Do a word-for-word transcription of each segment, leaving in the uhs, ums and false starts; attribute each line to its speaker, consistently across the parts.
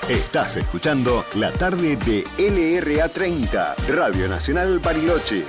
Speaker 1: Estás escuchando la tarde de L R A treinta, Radio Nacional Bariloche.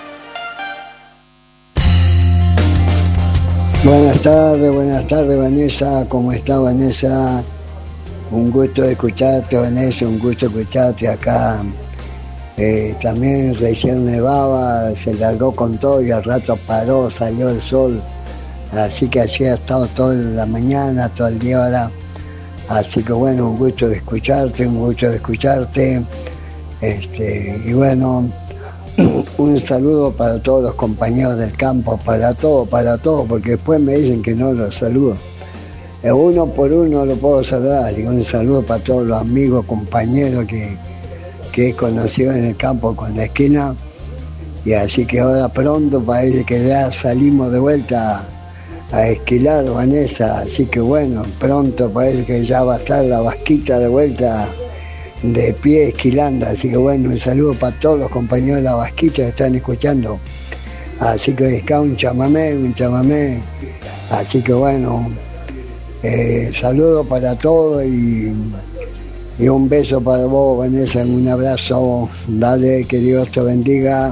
Speaker 2: Buenas tardes, buenas tardes Vanessa, ¿cómo está Vanessa? Un gusto escucharte Vanessa, un gusto escucharte acá. Eh, también recién nevaba, se largó con todo y al rato paró, salió el sol. Así que así ha estado toda la mañana, todo el día ahora. Así que bueno, un gusto de escucharte, un gusto de escucharte. Este, y bueno, un saludo para todos los compañeros del campo, para todo, para todo, porque después me dicen que no los saludo. Uno por uno lo puedo saludar, y un saludo para todos los amigos, compañeros que, que he conocido en el campo con la esquina. Y así que ahora pronto parece que ya salimos de vuelta a esquilar, Vanessa, así que bueno, pronto parece que ya va a estar la vasquita de vuelta de pie esquilando, así que bueno, un saludo para todos los compañeros de la vasquita que están escuchando, así que es un chamamé, un chamamé, así que bueno, eh, saludo para todos y, y un beso para vos, Vanessa, un abrazo, dale, que Dios te bendiga.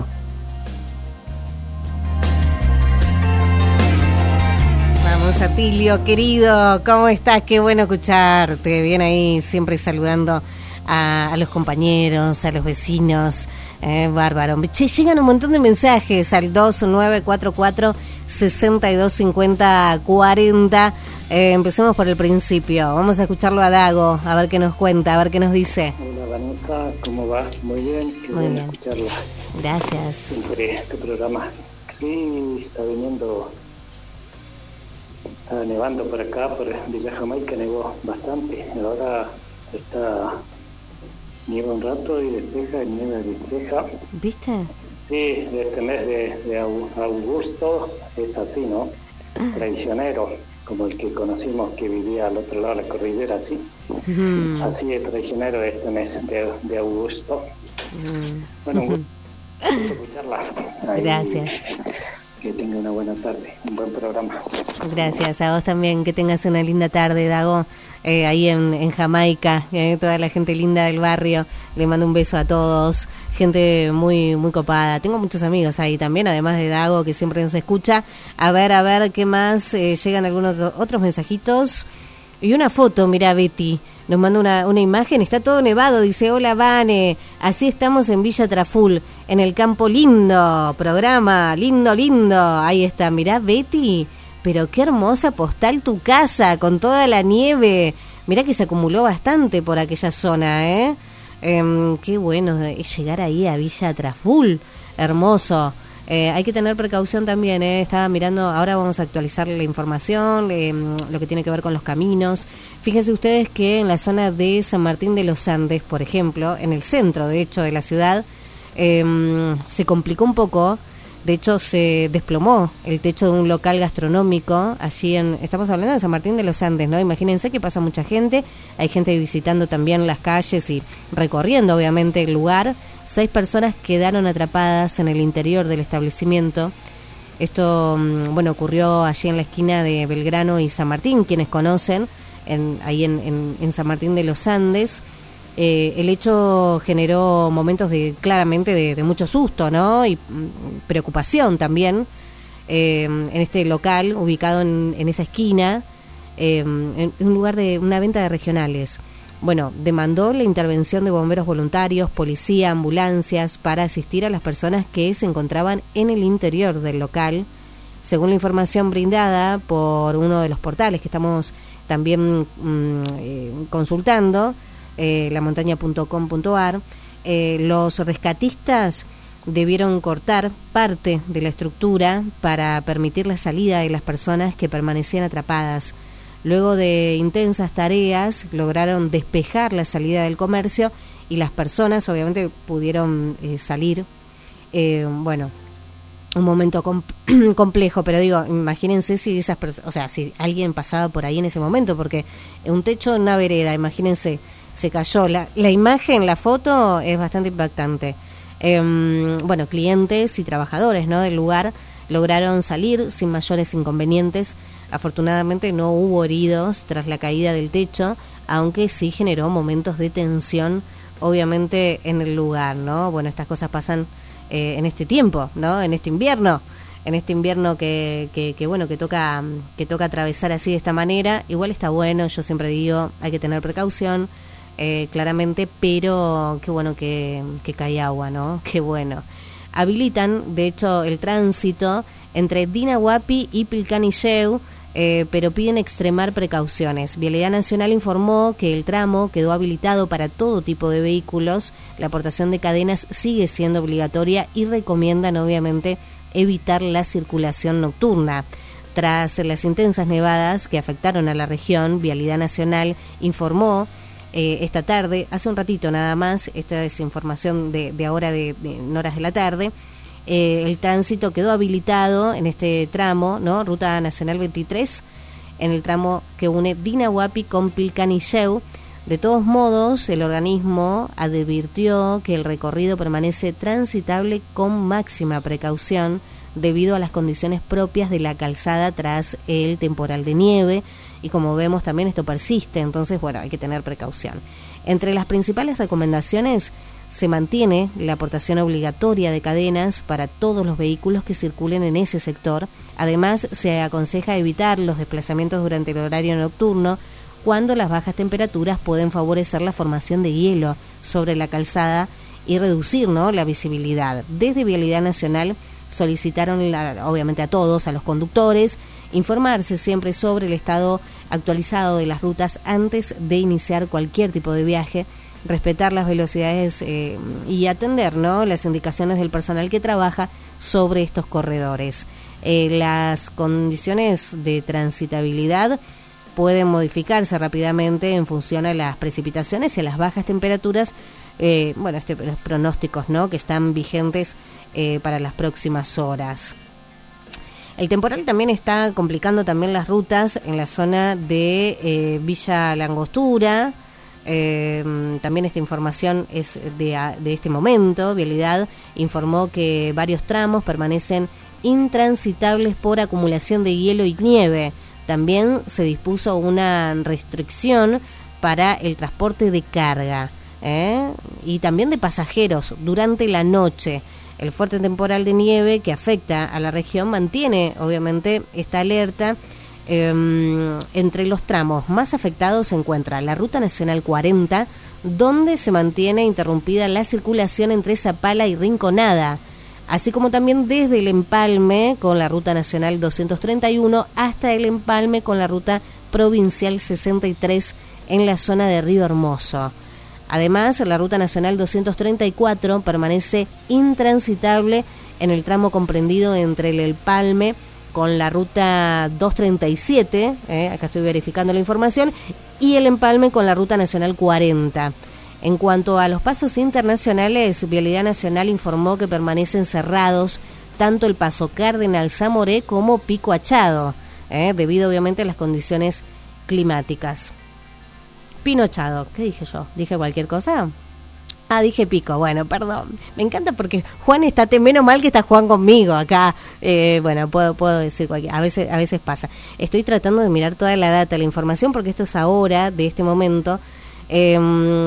Speaker 3: Atilio, querido, ¿cómo estás? Qué bueno escucharte. Bien ahí, siempre saludando a, a los compañeros, a los vecinos. Eh, bárbaro. Che, llegan un montón de mensajes al dos nueve cuatro cuatro, seis dos cinco cero, cuatro cero. Eh, empecemos por el principio. Vamos a escucharlo a Dago, a ver qué nos cuenta, a ver qué nos dice.
Speaker 4: Hola Vanessa, ¿cómo va? Muy bien, qué
Speaker 3: Muy
Speaker 4: bien,
Speaker 3: bien
Speaker 4: escucharla.
Speaker 3: Gracias.
Speaker 4: Siempre este programa. Sí, está viniendo... Está nevando por acá, por Villa Jamaica nevó bastante. Ahora está nieva un rato y despeja, y nieva y despeja.
Speaker 3: ¿Viste?
Speaker 4: Sí, de este mes de, de Augusto es así, ¿no? Traicionero, como el que conocimos que vivía al otro lado de la cordillera, ¿sí? Mm. Así es traicionero este mes de, de Augusto. Mm. Bueno, un gusto escucharla. Ahí.
Speaker 3: Gracias.
Speaker 4: Que tenga una buena tarde, un buen programa.
Speaker 3: Gracias, a vos también, que tengas una linda tarde, Dago, eh, ahí en, en Jamaica, eh, toda la gente linda del barrio, le mando un beso a todos, gente muy muy copada, tengo muchos amigos ahí también, además de Dago, que siempre nos escucha. A ver, a ver, ¿qué más? Eh, llegan algunos otros mensajitos, y una foto, mirá Betty, nos manda una, una imagen, está todo nevado, dice, hola Vane, así estamos en Villa Traful, en el campo lindo, programa, lindo, lindo, ahí está, mirá Betty, pero qué hermosa postal tu casa, con toda la nieve, mirá que se acumuló bastante por aquella zona, ¿eh? eh qué bueno llegar ahí a Villa Traful, hermoso. Eh, hay que tener precaución también, eh. Estaba mirando, ahora vamos a actualizar la información, eh, lo que tiene que ver con los caminos. Fíjense ustedes que en la zona de San Martín de los Andes, por ejemplo, en el centro, de hecho, de la ciudad, eh, se complicó un poco. De hecho, se desplomó el techo de un local gastronómico allí en... Estamos hablando de San Martín de los Andes, ¿no? Imagínense que pasa mucha gente, hay gente visitando también las calles y recorriendo, obviamente, el lugar. Seis personas quedaron atrapadas en el interior del establecimiento. Esto, bueno, ocurrió allí en la esquina de Belgrano y San Martín, quienes conocen, en, ahí en, en, en San Martín de los Andes. Eh, el hecho generó momentos de claramente de, de mucho susto, ¿no? Y mm, preocupación también eh, en este local ubicado en, en esa esquina, eh, en un lugar de una venta de regionales. Bueno, demandó la intervención de bomberos voluntarios, policía, ambulancias para asistir a las personas que se encontraban en el interior del local. Según la información brindada por uno de los portales que estamos también mm, eh, consultando, Eh, la montaña punto com punto a r, eh, los rescatistas debieron cortar parte de la estructura para permitir la salida de las personas que permanecían atrapadas. Luego de intensas tareas lograron despejar la salida del comercio y las personas obviamente pudieron eh, salir. Eh, bueno, un momento com- complejo, pero digo, imagínense si esas personas, o sea, si alguien pasaba por ahí en ese momento, porque un techo en una vereda, imagínense, se cayó. La, la imagen, la foto es bastante impactante. Eh, bueno, clientes y trabajadores, ¿no?, del lugar lograron salir sin mayores inconvenientes. Afortunadamente no hubo heridos tras la caída del techo, aunque sí generó momentos de tensión, obviamente, en el lugar, ¿no? Bueno, estas cosas pasan eh, en este tiempo, ¿no? En este invierno, en este invierno que, que, que bueno, que toca, que toca atravesar así de esta manera. Igual está bueno, yo siempre digo, hay que tener precaución, eh, claramente, pero qué bueno que, que cae agua, ¿no? Qué bueno. Habilitan, de hecho, el tránsito entre Dinahuapi y Pilcanilleu, eh, pero piden extremar precauciones. Vialidad Nacional informó que el tramo quedó habilitado para todo tipo de vehículos. La aportación de cadenas sigue siendo obligatoria y recomiendan, obviamente, evitar la circulación nocturna. Tras las intensas nevadas que afectaron a la región, Vialidad Nacional informó eh, esta tarde, hace un ratito nada más, esta es información de, de ahora de, de en horas de la tarde, eh, el tránsito quedó habilitado en este tramo, ¿no? Ruta Nacional veintitrés, en el tramo que une Dinahuapi con Pilcanilleu. De todos modos, el organismo advirtió que el recorrido permanece transitable con máxima precaución debido a las condiciones propias de la calzada tras el temporal de nieve, y como vemos también esto persiste, entonces bueno, hay que tener precaución. Entre las principales recomendaciones se mantiene la aportación obligatoria de cadenas para todos los vehículos que circulen en ese sector. Además, se aconseja evitar los desplazamientos durante el horario nocturno, cuando las bajas temperaturas pueden favorecer la formación de hielo sobre la calzada y reducir, ¿no?, la visibilidad. Desde Vialidad Nacional solicitaron, la, obviamente a todos, a los conductores, informarse siempre sobre el estado actualizado de las rutas antes de iniciar cualquier tipo de viaje, respetar las velocidades eh, y atender, ¿no?, las indicaciones del personal que trabaja sobre estos corredores. Eh, las condiciones de transitabilidad pueden modificarse rápidamente en función a las precipitaciones y a las bajas temperaturas, eh, bueno, este, los pronósticos, ¿no?, que están vigentes eh, para las próximas horas. El temporal también está complicando también las rutas en la zona de eh, Villa Langostura. Eh, también esta información es de, de este momento. Vialidad informó que varios tramos permanecen intransitables por acumulación de hielo y nieve. También se dispuso una restricción para el transporte de carga, ¿eh? y también de pasajeros durante la noche. El fuerte temporal de nieve que afecta a la región mantiene, obviamente, esta alerta. Eh, entre los tramos más afectados se encuentra la Ruta Nacional cuarenta, donde se mantiene interrumpida la circulación entre Zapala y Rinconada, así como también desde el empalme con la Ruta Nacional doscientos treinta y uno hasta el empalme con la Ruta Provincial sesenta y tres en la zona de Río Hermoso. Además, la Ruta Nacional doscientos treinta y cuatro permanece intransitable en el tramo comprendido entre el empalme con la Ruta doscientos treinta y siete, eh, acá estoy verificando la información, y el empalme con la Ruta Nacional cuarenta. En cuanto a los pasos internacionales, Vialidad Nacional informó que permanecen cerrados tanto el paso Cardenal Zamoré como Pico Achado, eh, debido obviamente a las condiciones climáticas. Pinochado, ¿qué dije yo? ¿Dije cualquier cosa? Ah, dije Pico, bueno, perdón. Me encanta porque Juan está, menos mal que está Juan conmigo acá. Eh, bueno, puedo puedo decir cualquier, a veces a veces pasa. Estoy tratando de mirar toda la data, la información, porque esto es ahora, de este momento. Eh,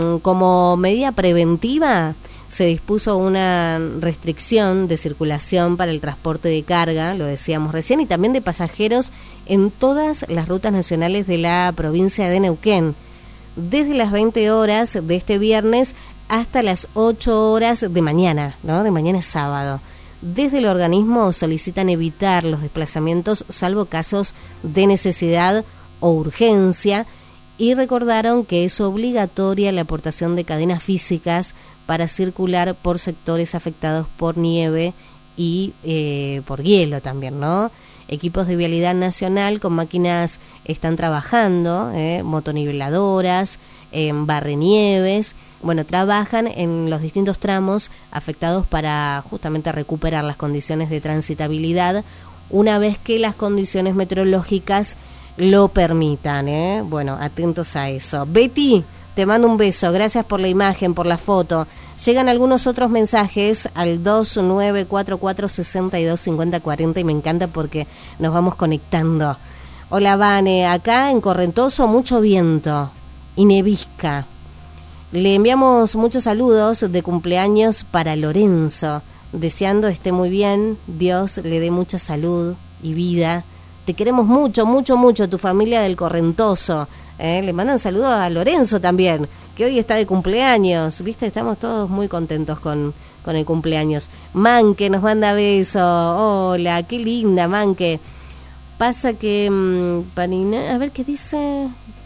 Speaker 3: como medida preventiva, se dispuso una restricción de circulación para el transporte de carga, lo decíamos recién, y también de pasajeros en todas las rutas nacionales de la provincia de Neuquén, desde las veinte horas de este viernes hasta las ocho horas de mañana, ¿no? De mañana sábado. Desde el organismo solicitan evitar los desplazamientos salvo casos de necesidad o urgencia, y recordaron que es obligatoria la aportación de cadenas físicas para circular por sectores afectados por nieve y eh, por hielo también, ¿no? Equipos de Vialidad Nacional con máquinas están trabajando, eh, motoniveladoras, eh, barrenieves, bueno, trabajan en los distintos tramos afectados para justamente recuperar las condiciones de transitabilidad una vez que las condiciones meteorológicas lo permitan, ¿eh? Bueno, atentos a eso. Betty, te mando un beso, gracias por la imagen, por la foto. Llegan algunos otros mensajes al dos nueve cuatro cuatro, seis dos cinco cero cuatro cero y me encanta porque nos vamos conectando. Hola, Vane, acá en Correntoso mucho viento y Nevisca. Le enviamos muchos saludos de cumpleaños para Lorenzo, deseando esté muy bien, Dios le dé mucha salud y vida. Te queremos mucho, mucho, mucho, tu familia del Correntoso. ¿eh? Le mandan saludos a Lorenzo también, que hoy está de cumpleaños. ¿Viste? Estamos todos muy contentos con, con el cumpleaños. Manque nos manda besos. Hola, qué linda, Manque. Pasa que... Mmm, Panina, a ver qué dice...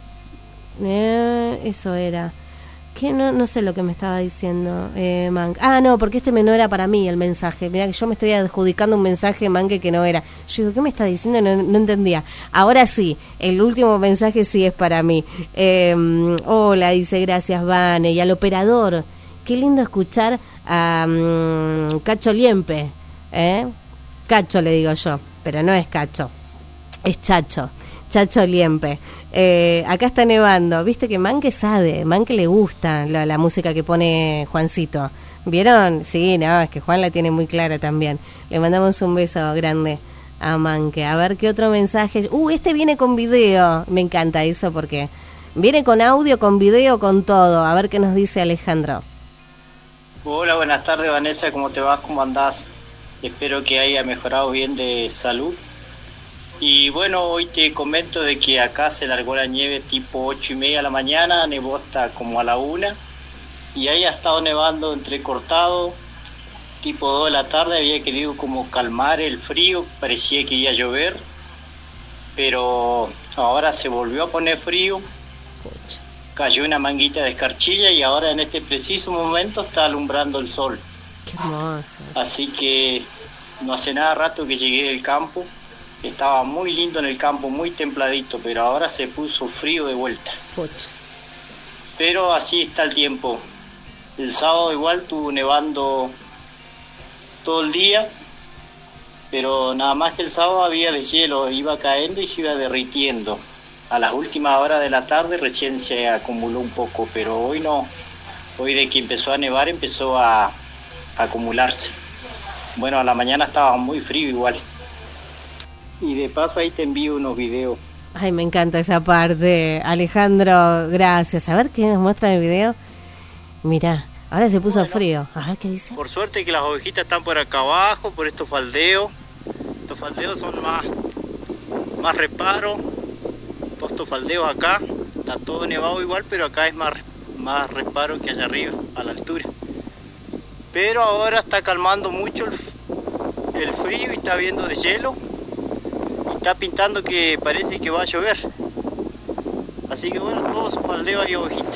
Speaker 3: Eh, eso era... ¿Qué? No, no sé lo que me estaba diciendo, eh, Manque. Ah, no, porque este no era para mí el mensaje. Mirá que yo me estoy adjudicando un mensaje, Manque, que no era. Yo digo, ¿qué me está diciendo? No, no entendía. Ahora sí, el último mensaje sí es para mí. Eh, hola, dice, gracias, Vane. Y al operador, qué lindo escuchar a um, Cacho Liempe. ¿eh? Cacho le digo yo, pero no es Cacho, es Chacho. Chacho Liempe. Eh, acá está nevando. Viste que Manque sabe, Manque le gusta la, la música que pone Juancito. ¿Vieron? Sí, no, es que Juan la tiene muy clara también. Le mandamos un beso grande a Manque. A ver qué otro mensaje. Uh, este viene con video. Me encanta eso porque viene con audio, con video, con todo. A ver qué nos dice Alejandro.
Speaker 5: Hola, buenas tardes, Vanessa. ¿Cómo te vas? ¿Cómo andás? Espero que haya mejorado bien de salud. Y bueno, hoy te comento de que acá se largó la nieve tipo ocho y media de la mañana, nevó hasta como a la una, y ahí ha estado nevando entrecortado, tipo dos de la tarde, había querido como calmar el frío, parecía que iba a llover, pero ahora se volvió a poner frío, cayó una manguita de escarchilla y ahora en este preciso momento está alumbrando el sol.
Speaker 3: Qué hermoso.
Speaker 5: Así que no hace nada rato que llegué del campo. Estaba muy lindo en el campo, muy templadito, pero ahora se puso frío de vuelta.
Speaker 3: Puch.
Speaker 5: Pero así está el tiempo. El sábado igual estuvo nevando todo el día, pero nada más que el sábado había deshielo, iba cayendo y se iba derritiendo. A las últimas horas de la tarde recién se acumuló un poco, pero hoy no. Hoy de que empezó a nevar empezó a, a acumularse. Bueno, a la mañana estaba muy frío igual. Y de paso ahí te envío unos videos.
Speaker 3: Ay, me encanta esa parte. Alejandro, gracias. A ver qué nos muestra el video. Mirá, ahora se puso bueno, frío. A ver qué dice.
Speaker 5: Por suerte que las ovejitas están por acá abajo, por estos faldeos. Estos faldeos son más, más reparo. Todos estos faldeos acá. Está todo nevado igual, pero acá es más, más reparo que allá arriba, a la altura. Pero ahora está calmando mucho el, el frío y está viendo de hielo. Está pintando que parece que va a llover. Así que bueno, todos faldeos y ovejitas.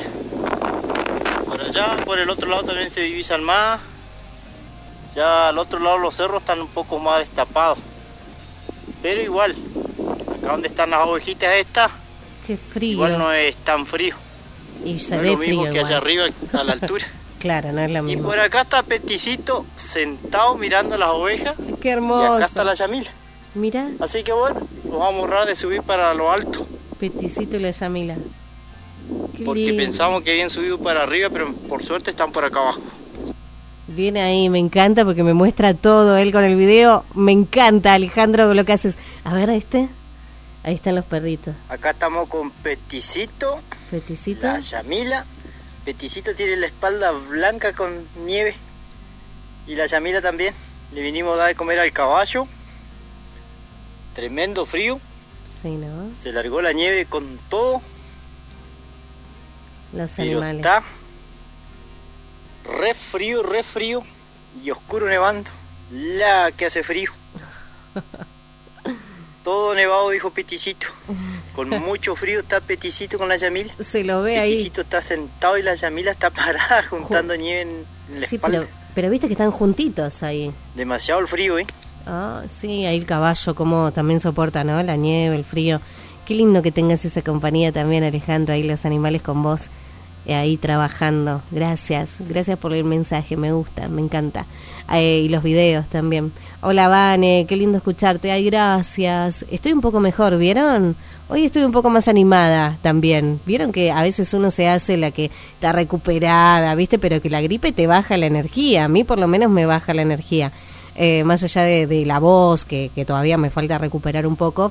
Speaker 5: Por allá, por el otro lado también se divisan más. Ya al otro lado los cerros están un poco más destapados. Pero igual, acá donde están las ovejitas estas,
Speaker 3: qué frío.
Speaker 5: Igual no es tan frío.
Speaker 3: Y se
Speaker 5: no
Speaker 3: ve
Speaker 5: es lo mismo
Speaker 3: frío
Speaker 5: que
Speaker 3: igual.
Speaker 5: allá arriba a la altura.
Speaker 3: Claro, no es lo mismo.
Speaker 5: Y por acá está Peticito sentado mirando las ovejas.
Speaker 3: Qué hermoso.
Speaker 5: Y acá está la Yamila.
Speaker 3: Mira.
Speaker 5: Así que bueno, nos vamos a ahorrar de subir para lo alto.
Speaker 3: Peticito y la Yamila. Qué
Speaker 5: porque
Speaker 3: lindo.
Speaker 5: Pensamos que habían subido para arriba, pero por suerte están por acá abajo.
Speaker 3: Viene ahí, me encanta porque me muestra todo él con el video. Me encanta, Alejandro, lo que haces. A ver, este. Ahí están los perritos.
Speaker 5: Acá estamos con Peticito.
Speaker 3: Peticito.
Speaker 5: La Yamila. Peticito tiene la espalda blanca con nieve. Y la Yamila también. Le vinimos a dar de comer al caballo. Tremendo frío.
Speaker 3: Sí, ¿no?
Speaker 5: Se largó la nieve con todo.
Speaker 3: Los
Speaker 5: pero
Speaker 3: animales.
Speaker 5: Está re frío, re frío. Y oscuro nevando. La que hace frío. Todo nevado, dijo Peticito. Con mucho frío está Peticito con la Yamila.
Speaker 3: Se lo ve ahí.
Speaker 5: Peticito está sentado y la Yamila está parada juntando Ju- nieve en, en la
Speaker 3: sí,
Speaker 5: espalda.
Speaker 3: Pero, pero viste que están juntitos ahí.
Speaker 5: Demasiado el frío, ¿eh?
Speaker 3: Ah, sí, ahí el caballo como también soporta, ¿no? La nieve, el frío. Qué lindo que tengas esa compañía también, Alejandro, ahí los animales con vos, eh, ahí trabajando. Gracias, gracias por el mensaje, me gusta, me encanta. Eh, y los videos también. Hola, Vane, qué lindo escucharte. Ay, gracias. Estoy un poco mejor, ¿vieron? Hoy estoy un poco más animada también. ¿Vieron que a veces uno se hace la que está recuperada, ¿viste? Pero que la gripe te baja la energía. A mí por lo menos me baja la energía. Eh, más allá de, de la voz, que, que todavía me falta recuperar un poco,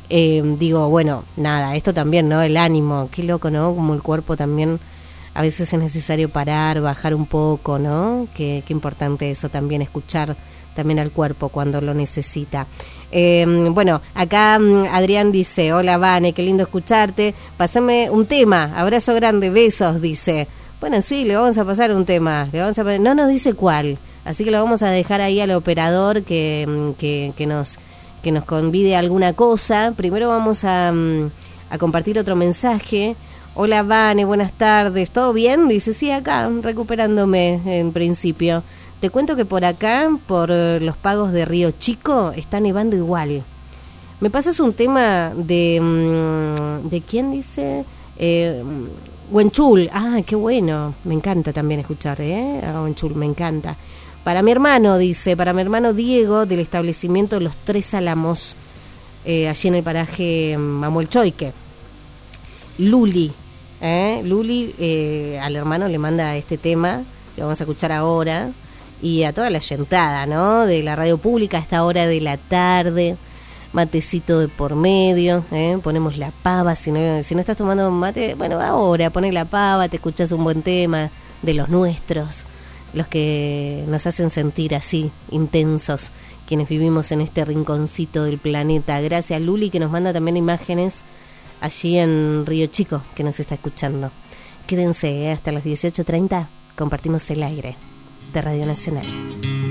Speaker 3: Eh, digo, bueno, nada, esto también, ¿no? El ánimo, qué loco, ¿no? Como el cuerpo también, a veces es necesario parar, bajar un poco, ¿no? Qué, qué importante eso también, escuchar también al cuerpo cuando lo necesita. Eh, bueno, acá Adrián dice, hola Vane, qué lindo escucharte, pásame un tema, abrazo grande, besos, dice. Bueno, sí, le vamos a pasar un tema, le vamos a pasar, no nos dice cuál, así que lo vamos a dejar ahí al operador que, que, que nos... que nos convide a alguna cosa. Primero vamos a, a compartir otro mensaje. Hola Vane, buenas tardes, ¿todo bien? Dice, sí, acá, recuperándome en principio. Te cuento que por acá, por los pagos de Río Chico, está nevando igual. ¿Me pasas un tema de... ¿de quién dice? Eh, Huenchul. Ah, qué bueno, me encanta también escuchar, ¿eh? A Huenchul, me encanta. Para mi hermano, dice, para mi hermano Diego, del establecimiento Los Tres Álamos, eh, allí en el paraje Mamuelchoique. Luli, ¿eh? Luli eh, al hermano le manda este tema, que vamos a escuchar ahora, y a toda la yentada, ¿no? De la radio pública a esta hora de la tarde, matecito de por medio, ¿eh? Ponemos la pava, si no, si no estás tomando mate, bueno, ahora pones la pava, te escuchas un buen tema de los nuestros, los que nos hacen sentir así, intensos, quienes vivimos en este rinconcito del planeta. Gracias Luli, que nos manda también imágenes allí en Río Chico, que nos está escuchando. Quédense, ¿eh? Hasta las dieciocho treinta compartimos el aire de Radio Nacional.